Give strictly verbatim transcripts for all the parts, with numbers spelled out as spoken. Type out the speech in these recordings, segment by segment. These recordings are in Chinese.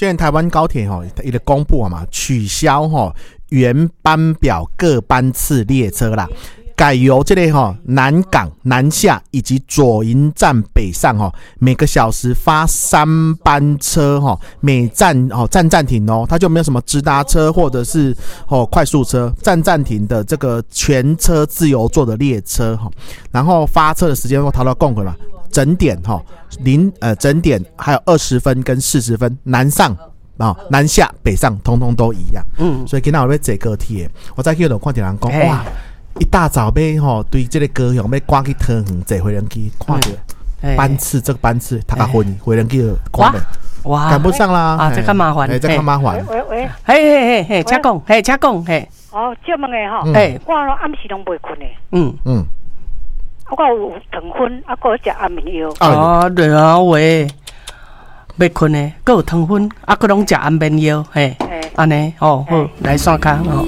今天台湾高铁哈，一个公布嘛，取消哈原班表各班次列车啦。改由这类哈南港、南下以及左营站北上哈，每个小时发三班车哈，每站哦站暂停哦，它就没有什么直达车或者是哦快速车，站暂停的这个全车自由座的列车哈，然后发车的时间都逃到共轨了，整点哈零呃整点还有二十分跟四十分，南上。哦、南下北上通通都一样，嗯，所以今天我要坐高铁，我再去有看到人讲哇。一大早要吼对这个高雄要赶去桃园坐回轮机，看到班次这个班次他甲分回轮机就赶了，哇，赶不上啦啊，这较麻烦， 哎，这较麻烦。 喂喂， 嘿嘿嘿嘿，请讲，嘿，请讲，嘿。 哦，这么个吼， 哎， 我暗时拢袂困的， 嗯嗯， 我有糖分，啊，有食安眠药。 啊，对啊，喂，袂困的，佮有糖分，啊，佮拢食安眠药，嘿，安尼，哦，好，来刷卡哦。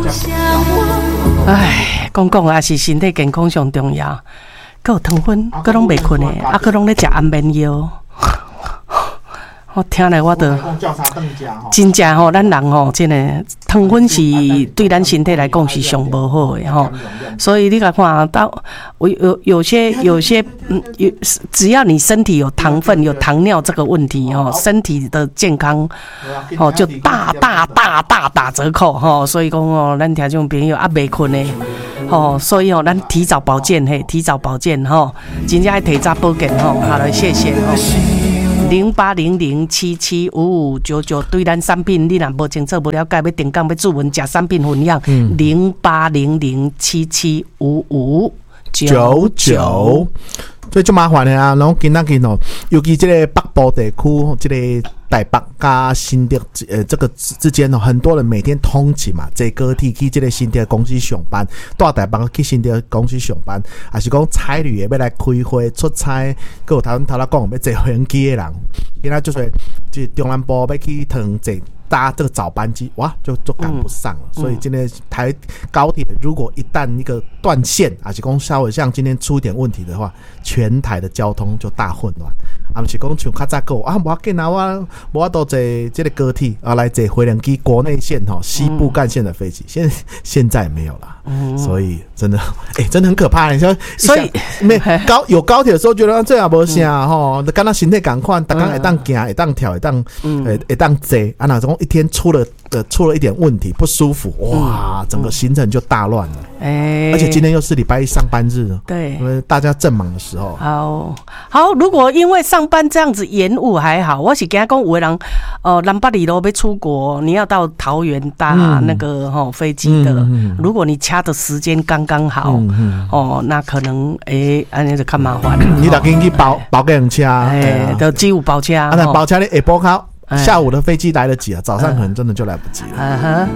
唉，讲讲也是身体健康上重要，佮有糖分，佮拢袂困的，啊，佮拢咧食安眠药。我听来我都真正吼，咱人吼，真的糖分是对咱身体来讲是上无好的吼。所以你甲看到有有有些有些嗯有，只要你身体有糖分、有糖尿这个问题吼，身体的健康吼就大大大大打折扣吼。所以讲哦，咱听众朋友啊，袂困的吼，所以哦，咱提早保健嘿，提早保健吼，真正爱提早保健吼。好了，谢谢吼。零八零零七七五五九九，对咱产品你若无清楚、无了解，要定岗要注文，食产品分享。零八零零七七五五九九， 所以就麻烦的啊。然后今仔日哦，尤其这个北部地区，这个台北加新竹呃这个之间哦，很多人每天通勤嘛，坐高铁去这个新竹公司上班，到台北去新竹公司上班，还是讲差旅的要来开会出差，佮有头头来讲要坐飞机的人，今仔就是就中南部要去桃园坐搭这个早班机，哇，就就赶不上了。嗯、所以今天台高铁如果一旦一个断线，还是讲稍微像今天出一点问题的话，全台的交通就大混乱。啊，不是讲像较早讲啊，无要紧啊，我我都坐这个高铁啊来坐回轮机国内线哈西部干线的飞机，现、嗯、现在没有了。嗯、所以真的，哎、欸，真的很可怕。你说，所以没高有高铁的时候，觉得这也无啥吼，跟他身体赶快，大家会当行，会当跳，会当，会会当坐。啊，那种一天出了呃出了一点问题，不舒服，哇，整个行程就大乱了。哎、欸，而且今天又是礼拜一上班日， 对， 因为大家正忙的时候。 好，好，如果因为上班这样子延误还好，我是惊讲有的人，呃，南北里路要出国，你要到桃园搭那个吼、嗯、飞机的、嗯嗯，如果你掐的时间刚刚好、嗯嗯，哦，那可能诶，安、欸、尼就较麻烦。 你得紧去包包给人车， 哎，就只有包车，啊， 那包车你下晡考。下午的飞机来得及啊，早上可能真的就来不及了。 嗯哼，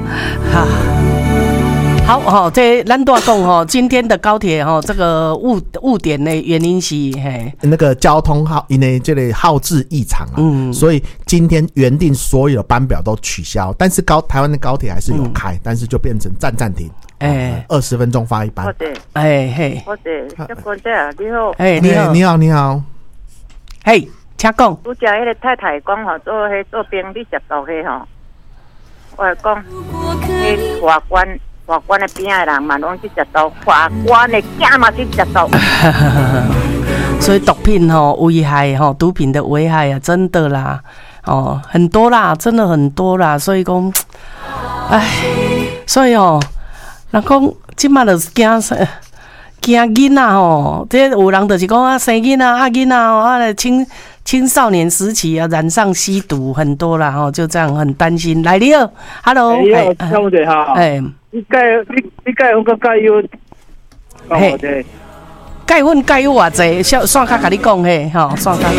好，好好，这咱多讲吼，今天的高铁吼，这个误误点的原因是嘿， 那个交通号因为这里号志异常啊，嗯，所以今天原定所有的班表都取消，但是高台湾的高铁还是有开，嗯、但是就变成站暂停，哎，二十分钟发一班。 好的， 哎嘿， 好的，这官仔你好， 哎你好， 你好你好， 嘿。请讲。 拄只迄个太太讲吼，做迄做兵理食到迄吼，我讲，迄法官法官的边的人嘛拢去食到，法官的囝嘛去食到。 所以毒品吼危害吼，毒品的危害啊，真的啦，哦，很多啦，真的很多啦，所以讲，唉，所以哦，人讲即马就是惊啥？惊囡仔吼，这有人就是讲啊，生囡仔啊，囡仔哦，啊，青青少年时期啊，染上吸毒很多啦吼，就这样很担心。来你好 ，Hello， 你好，听我哋哈，哎，你钙你你钙有个钙有，嘿， 钙粉钙有偌济，线线卡甲你讲嘿，吼，线卡。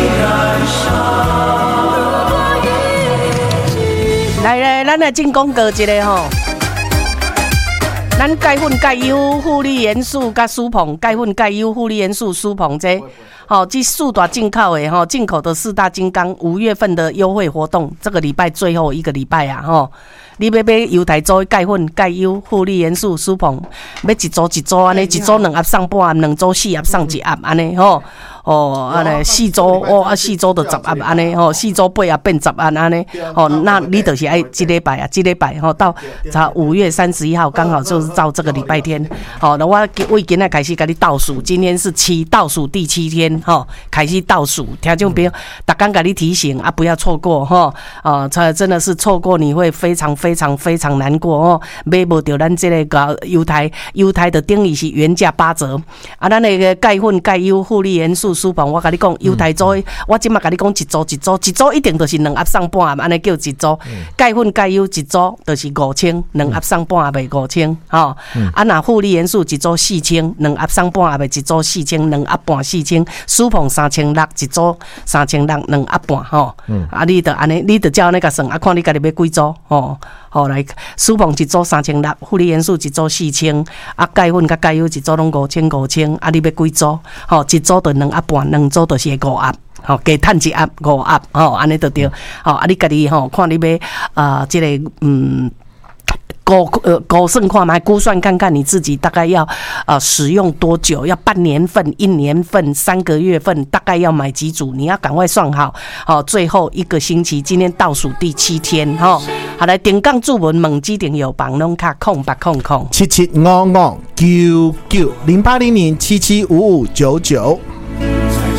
来来，咱来进广告一个吼。咱钙粉、钙优、护理元素甲舒膨，钙粉、钙优、护理元素舒膨这，好，这四大进口的哈，进口的四大金刚五月份的优惠活动，这个礼拜最后一个礼拜啊，哈， 你要买犹太组钙粉、钙优、负离元素、舒膨，要一组一组安尼，一组两盒送半盒，两组四盒送一盒安尼吼。哦，安尼四组哦，啊四组就十盒安尼吼，四组八盒变十盒安尼吼，那你就是爱一礼拜啊，一礼拜吼到才五月三十一号，刚好就是到这个礼拜天。好，那我我今仔开始给你倒数，今天是七倒数第七天吼，开始倒数，听众朋友，逐工给你提醒啊，不要错过吼，啊，这真的是错过你会非常非常非常难过哦，买无到咱这个犹太犹太的定义是原价八折啊，咱那个钙粉、钙优、负离元素。舒膨，我甲你讲，犹太组，我即马甲你讲一组一组，一组一定就是两盒送半盒，安尼叫一组。钙粉钙优一组就是五千，两盒送半盒卖五千，吼。啊，那负离元素一组四千，两盒送半盒卖一组四千，两盒半四千。舒膨三千六一组，三千六两盒半，吼。啊，你得安尼，你得照那个算，啊，看你家己要几组，吼。好来，舒膨一组三千六，负离元素一组四千，啊，钙粉甲钙优一组拢五千五千，啊，你要几组？吼，一组就两盒半，两组就是五盒，吼，加趁一盒五盒，吼，安尼就对。吼，啊，你家己吼，看你要啊，这个嗯。估呃估算看嘛，估算看看你自己大概要呃使用多久，要半年份、一年份、三个月份，大概要买几组，你要赶快算好。好、哦，最后一个星期，今天倒数第七天哈、哦。好来，点杠注文猛机点有帮弄卡空八空空七七五五九九零八零零七七五五九九。